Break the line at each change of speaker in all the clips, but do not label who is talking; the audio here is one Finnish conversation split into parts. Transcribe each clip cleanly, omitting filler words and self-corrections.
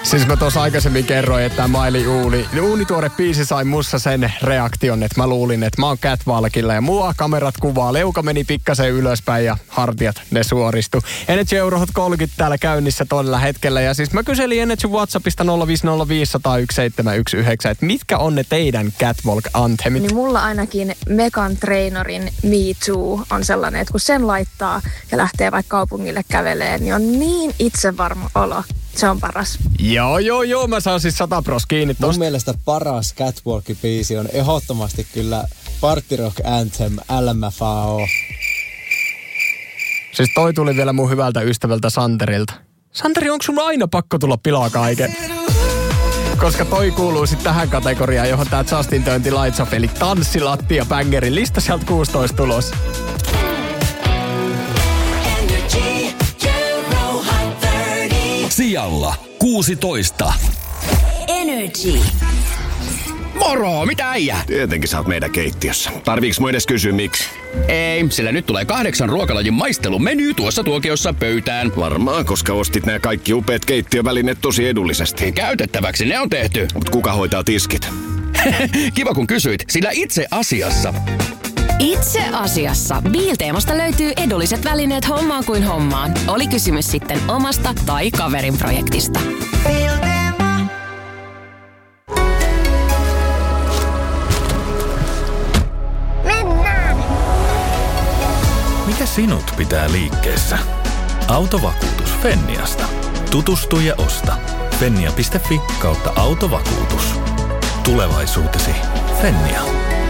Siis mä tuossa aikaisemmin kerroin, että Maili uunituore biisi sai mussa sen reaktion, että mä luulin, että mä oon catwalkilla ja mua kamerat kuvaa. Leuka meni pikkasen ylöspäin ja hartiat ne suoristu. Energy Eurohot 30 täällä käynnissä todella hetkellä ja siis mä kyselin Energy WhatsAppista 050501719, että mitkä on ne teidän catwalk-anthemit?
Niin mulla ainakin Meghan Trainorin Me Too on sellainen, että kun sen laittaa ja lähtee vaikka kaupungille käveleen, niin on niin itsevarma olo. Se on paras.
Joo, mä saan siis 100% kiinni tosta.
Mun mielestä paras catwalk-biisi on ehdottomasti kyllä Party Rock Anthem LMFAO.
Siis toi tuli vielä mun hyvältä ystävältä Santerilta. Santeri, onko sun aina pakko tulla pilaa kaiken? Koska toi kuuluu sitten tähän kategoriaan, johon tää Justin Tönti Lights Off, eli tanssilattia bängerin lista sieltä 16 tulos.
Sijalla 16.
Energy.
Moro, mitä äijä?
Tietenkin sä oot meidän keittiössä. Tarviiks mun edes kysyä miksi?
Ei, sillä nyt tulee 8 ruokalajin maistelumeny tuossa tuokiossa pöytään.
Varmaan, koska ostit nämä kaikki upeat keittiövälineet tosi edullisesti.
Käytettäväksi ne on tehty.
Mut kuka hoitaa tiskit?
Kiva kun kysyit, sillä itse asiassa
Biilteemasta löytyy edulliset välineet hommaan kuin hommaan. Oli kysymys sitten omasta tai kaverin projektista.
Mennään!
Mikä sinut pitää liikkeessä? Autovakuutus Fenniasta. Tutustu ja osta. Fennia.fi/autovakuutus. Tulevaisuutesi Fennia.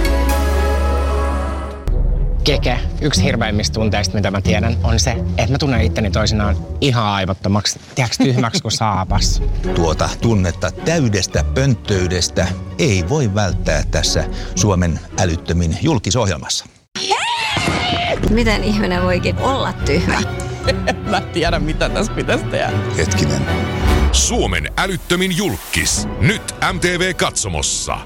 Keke, yksi hirveimmistä tunteista, mitä mä tiedän, on se, että mä tunnen itteni toisinaan ihan aivottomaksi, tiedätkö, tyhmäksi kuin saapas.
Tuota tunnetta täydestä pönttöydestä ei voi välttää tässä Suomen älyttömin julkisohjelmassa.
Miten ihminen voikin olla tyhmä?
Mä tiedän, mitä tässä pitäisi tehdä.
Hetkinen.
Suomen älyttömin julkkis. Nyt MTV-katsomossa.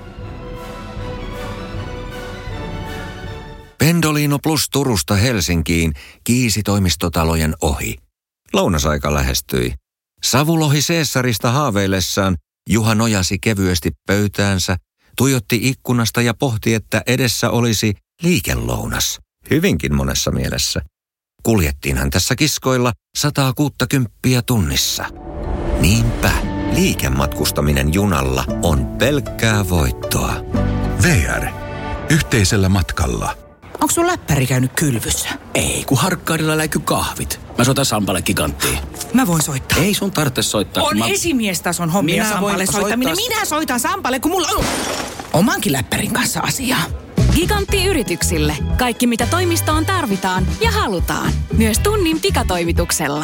Pendolino Plus Turusta Helsinkiin kiisi toimistotalojen ohi. Lounasaika lähestyi. Savulohi Caesarista haaveillessaan Juha nojasi kevyesti pöytäänsä, tuijotti ikkunasta ja pohti, että edessä olisi liikelounas. Hyvinkin monessa mielessä. Kuljettiinhan tässä kiskoilla 160 tunnissa. Niinpä, liikematkustaminen junalla on pelkkää voittoa.
VR. Yhteisellä matkalla.
Onko sun läppäri käynyt kylvyssä?
Ei, kun Harkkaadilla läikky kahvit. Mä soitan Sampalle Giganttiin.
Mä voin soittaa.
Ei sun tarvitse soittaa.
On esimiestason hommia Sampalle soittaminen. Minä soitan Sampalle, kun mulla on omankin läppärin kanssa asiaa.
Gigantti yrityksille. Kaikki mitä toimistoon tarvitaan ja halutaan. Myös tunnin pikatoimituksella.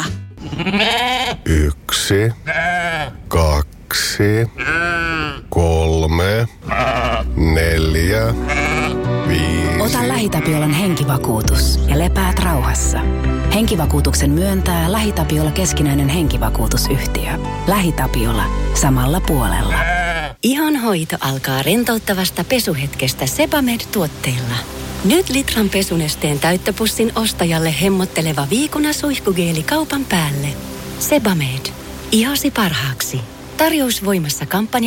1, 2, 3, 4, 5.
Ota LähiTapiolan henkivakuutus ja lepäät rauhassa. Henkivakuutuksen myöntää LähiTapiola keskinäinen henkivakuutusyhtiö. LähiTapiola. Samalla puolella.
Ihonhoito alkaa rentouttavasta pesuhetkestä Sebamed-tuotteilla. Nyt litran pesunesteen täyttöpussin ostajalle hemmotteleva viikuna suihkugeeli kaupan päälle. Sebamed. Ihosi parhaaksi. Tarjous voimassa kampanja